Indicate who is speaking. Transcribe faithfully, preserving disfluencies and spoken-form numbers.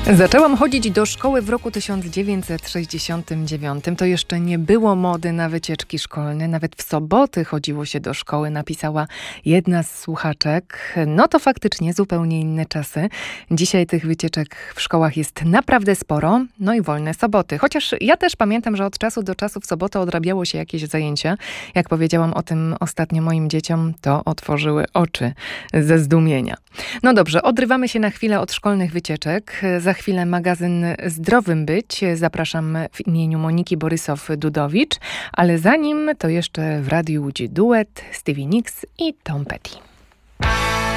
Speaker 1: Zaczęłam chodzić do szkoły w roku tysiąc dziewięćset sześćdziesiątym dziewiątym. To jeszcze nie było mody na wycieczki szkolne. Nawet w soboty chodziło się do szkoły, napisała jedna z słuchaczek. No to faktycznie zupełnie inne czasy. Dzisiaj tych wycieczek w szkołach jest naprawdę sporo. No i wolne soboty. Chociaż ja też pamiętam, że od czasu do czasu w sobotę odrabiało się jakieś zajęcia. Jak powiedziałam o tym ostatnio moim dzieciom, to otworzyły oczy ze zdumienia. No dobrze, odrywamy się na chwilę od szkolnych wycieczek. Za chwilę magazyn Zdrowym Być. Zapraszam w imieniu Moniki Borysow-Dudowicz. Ale zanim, to jeszcze w Radiu Łódź duet Stevie Nicks i Tom Petty.